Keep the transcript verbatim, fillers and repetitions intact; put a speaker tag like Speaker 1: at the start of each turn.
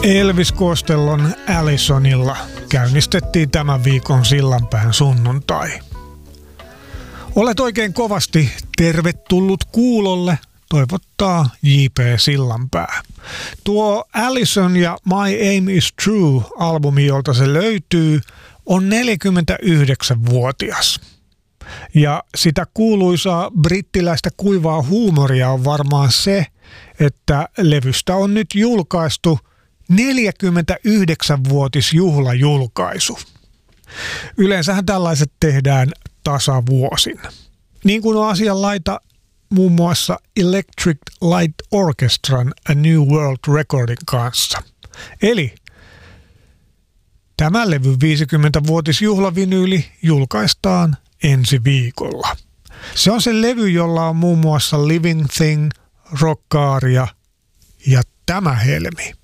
Speaker 1: Elvis Costellon Allisonilla käynnistettiin tämän viikon Sillanpään sunnuntai. Olet oikein kovasti tervetullut kuulolle, toivottaa J P Sillanpää. Tuo Allison ja My Aim is True-albumi, jolta se löytyy, on neljäkymmentäyhdeksänvuotias. Ja sitä kuuluisaa brittiläistä kuivaa huumoria on varmaan se, että levystä on nyt julkaistu neljäkymmentäyhdeksänvuotisjuhlajulkaisu. Yleensähän tällaiset tehdään tasavuosin. Niin kuin on asianlaita muun muassa Electric Light Orchestran A New World Recordin kanssa. Eli tämän levyn viisikymmentävuotisjuhlavinyyli julkaistaan ensi viikolla. Se on se levy, jolla on muun muassa Living Thing, Rockaaria ja tämä helmi.